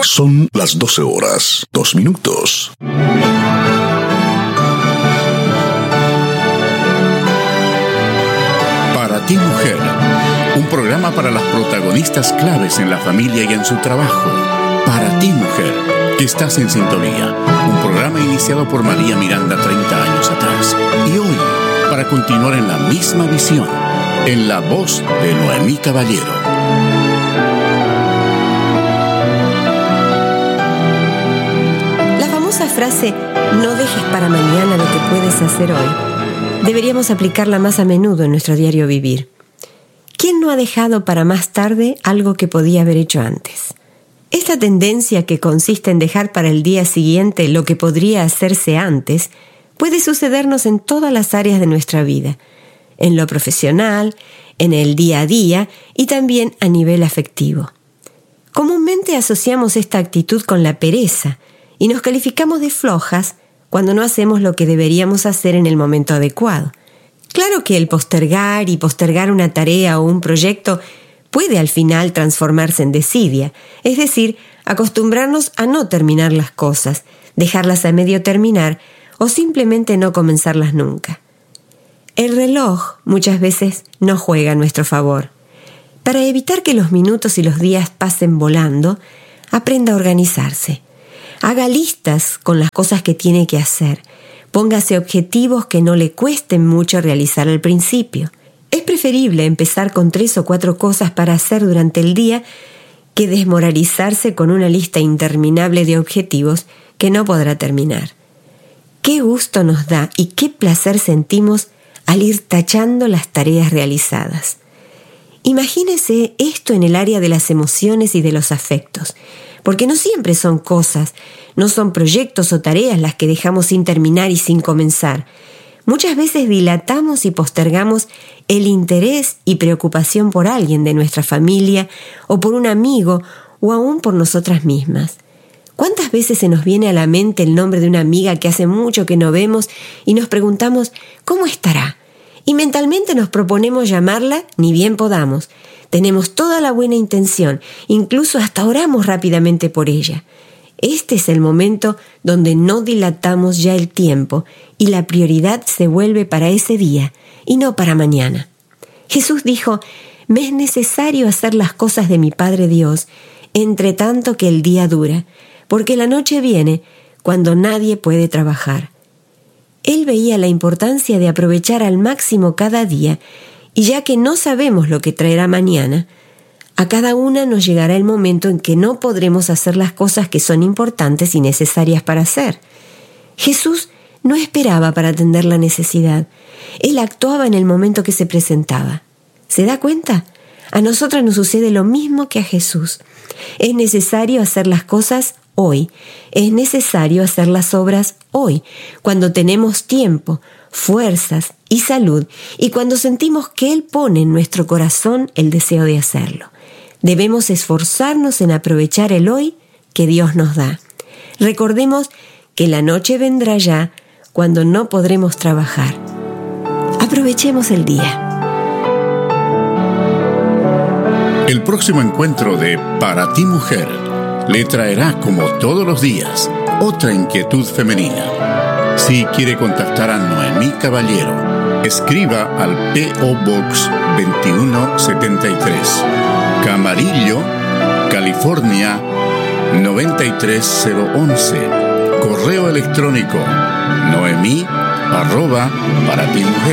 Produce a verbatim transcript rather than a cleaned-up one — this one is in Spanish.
Son las doce horas, dos minutos. Para ti, mujer, un programa para las protagonistas claves en la familia y en su trabajo. Para ti, mujer, que estás en sintonía. Un programa iniciado por María Miranda treinta años atrás. Y hoy, para continuar en la misma visión, en la voz de Noemí Caballero. La frase "no dejes para mañana lo que puedes hacer hoy" deberíamos aplicarla más a menudo en nuestro diario vivir. ¿Quién no ha dejado para más tarde algo que podía haber hecho antes? Esta tendencia, que consiste en dejar para el día siguiente lo que podría hacerse antes, puede sucedernos en todas las áreas de nuestra vida, en lo profesional, en el día a día y también a nivel afectivo. Comúnmente asociamos esta actitud con la pereza y nos calificamos de flojas cuando no hacemos lo que deberíamos hacer en el momento adecuado. Claro que el postergar y postergar una tarea o un proyecto puede al final transformarse en desidia, es decir, acostumbrarnos a no terminar las cosas, dejarlas a medio terminar o simplemente no comenzarlas nunca. El reloj muchas veces no juega a nuestro favor. Para evitar que los minutos y los días pasen volando, aprenda a organizarse. Haga listas con las cosas que tiene que hacer. Póngase objetivos que no le cuesten mucho realizar al principio. Es preferible empezar con tres o cuatro cosas para hacer durante el día que desmoralizarse con una lista interminable de objetivos que no podrá terminar. Qué gusto nos da y qué placer sentimos al ir tachando las tareas realizadas. Imagínese esto en el área de las emociones y de los afectos, porque no siempre son cosas, no son proyectos o tareas las que dejamos sin terminar y sin comenzar. Muchas veces dilatamos y postergamos el interés y preocupación por alguien de nuestra familia o por un amigo o aún por nosotras mismas. ¿Cuántas veces se nos viene a la mente el nombre de una amiga que hace mucho que no vemos y nos preguntamos ¿cómo estará? Y mentalmente nos proponemos llamarla ni bien podamos. Tenemos toda la buena intención, incluso hasta oramos rápidamente por ella. Este es el momento donde no dilatamos ya el tiempo y la prioridad se vuelve para ese día y no para mañana. Jesús dijo: «Me es necesario hacer las cosas de mi Padre Dios, entre tanto que el día dura, porque la noche viene cuando nadie puede trabajar». Él veía la importancia de aprovechar al máximo cada día, y ya que no sabemos lo que traerá mañana, a cada una nos llegará el momento en que no podremos hacer las cosas que son importantes y necesarias para hacer. Jesús no esperaba para atender la necesidad. Él actuaba en el momento que se presentaba. ¿Se da cuenta? A nosotras nos sucede lo mismo que a Jesús. Es necesario hacer las cosas hoy. Es necesario hacer las obras hoy, cuando tenemos tiempo, fuerzas y salud, y cuando sentimos que Él pone en nuestro corazón el deseo de hacerlo. Debemos esforzarnos en aprovechar el hoy que Dios nos da. Recordemos que la noche vendrá ya cuando no podremos trabajar. Aprovechemos el día. El próximo encuentro de Para ti, mujer le traerá, como todos los días, otra inquietud femenina. Si quiere contactar a Noemí Caballero, escriba al P O Box veintiuno setenta y tres, Camarillo, California noventa y tres cero once. Correo electrónico noemí arroba para ti mujer